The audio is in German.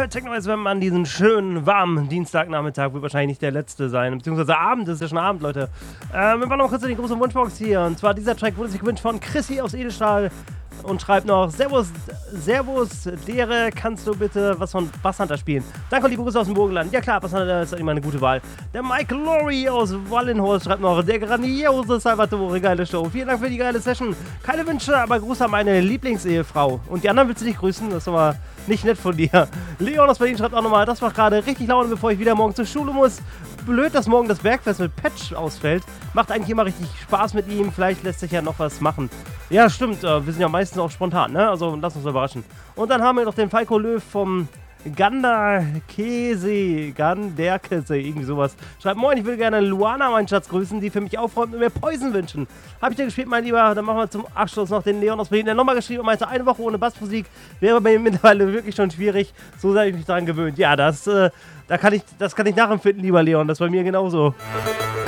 hört Techno SFM an diesen schönen, warmen Dienstagnachmittag. Wird wahrscheinlich nicht der letzte sein, beziehungsweise Abend, das ist ja schon Abend, Leute. Wir machen noch kurz in die große Wunschbox hier. Und zwar dieser Track wurde sich gewünscht von Chrissy aus Edelstahl und schreibt noch: Servus, Dere, kannst du bitte was von Basshunter spielen? Danke und liebe Grüße aus dem Burgenland. Ja klar, Basshunter ist immer eine gute Wahl. Der Mike Lorry aus Wallenhorst schreibt noch: Der grandiose Salvatore, geile Show. Vielen Dank für die geile Session. Keine Wünsche, aber Gruß an meine Lieblingsehefrau. Und die anderen willst du nicht grüßen? Das ist aber nicht nett von dir. Leon aus Berlin schreibt auch nochmal: Das macht gerade richtig Laune, bevor ich wieder morgen zur Schule muss. Blöd, dass morgen das Bergfest mit Patch ausfällt. Macht eigentlich immer richtig Spaß mit ihm. Vielleicht lässt sich ja noch was machen. Ja, stimmt. Wir sind ja meistens auch spontan, ne? Also lass uns überraschen. Und dann haben wir noch den Falco Löw vom Ganderkese, irgendwie sowas. Schreibt: Moin, ich will gerne Luana, meinen Schatz, grüßen, die für mich aufräumt und mir Poison wünschen. Hab ich dir gespielt, mein Lieber? Dann machen wir zum Abschluss noch den Leon aus Berlin, der nochmal geschrieben und meinte, eine Woche ohne Bassmusik wäre bei mir mittlerweile wirklich schon schwierig. So sei ich mich daran gewöhnt. Ja, das kann ich nachempfinden, lieber Leon. Das ist bei mir genauso.